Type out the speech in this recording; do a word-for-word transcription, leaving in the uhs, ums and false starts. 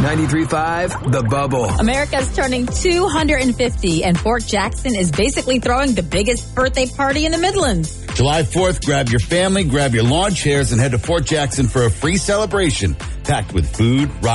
ninety-three point five, The Bubble. America's turning two hundred fifty, and Fort Jackson is basically throwing the biggest birthday party in the Midlands. July fourth, grab your family, grab your lawn chairs, and head to Fort Jackson for a free celebration packed with food,